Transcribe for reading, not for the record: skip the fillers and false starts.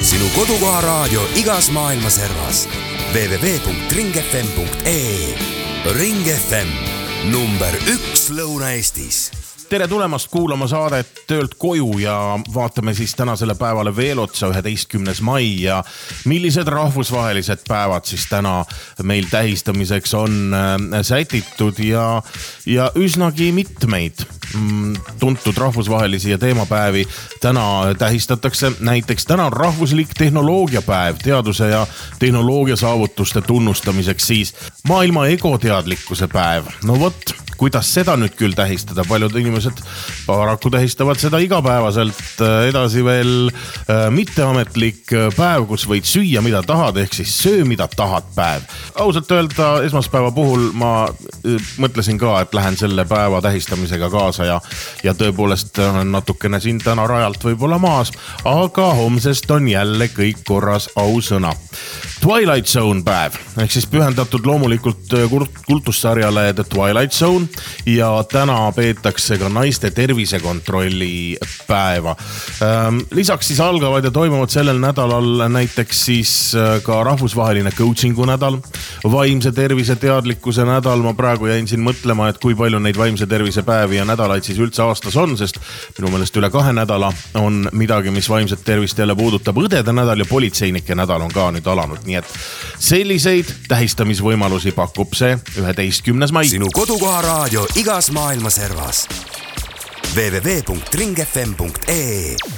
Sinu kodukoha raadio igas maailma servas. www.ringfm.ee Ring FM, number 1 Lõuna-Eestis. Tere tulemast kuulama saadet Töölt koju ja vaatame siis tänasele päevale veel otsa 11. mai ja millised rahvusvahelised päevad siis täna meil tähistamiseks on sätitud ja üsnagi mitmeid tuntud rahvusvahelisi ja teemapäevi täna tähistatakse. Näiteks täna on rahvuslik tehnoloogiapäev teaduse ja tehnoloogia saavutuste tunnustamiseks, siis maailma egoteadlikkuse päev. No vot, kuidas seda nüüd küll tähistada? Paljud inimesed paraku tähistavad seda igapäevaselt. Edasi veel mitteametlik päev, kus võid süüa mida tahad, ehk siis söö mida tahad päev. Ausalt öelda esmaspäeva puhul ma mõtlesin ka, et lähen selle päeva tähistamisega kaasa ja tõepoolest natukene siin täna rajalt võib-olla maas, aga homsest on jälle kõik korras, ausõna. Twilight Zone päev, ehk siis pühendatud loomulikult kultussarjale The Twilight Zone ja täna peetakse ka naiste tervisekontrolli päeva. Lisaks siis algavad ja toimuvad sellel nädalal näiteks siis ka rahvusvaheline coachingu nädal, vaimse tervise teadlikkuse nädal. Ma praegu jäin siin mõtlema, et kui palju neid vaimse tervise päevi ja nädalaid siis üldse aastas on, sest minu meelest üle 2 nädala on midagi, mis vaimset tervist jälle puudutab. Õdede nädal ja politseinike nädal on ka nüüd alanud, nii et selliseid tähistamisvõimalusi pakub see 11. mai. Sinu kodukoha raadio igas maailma servas. www.ringfm.ee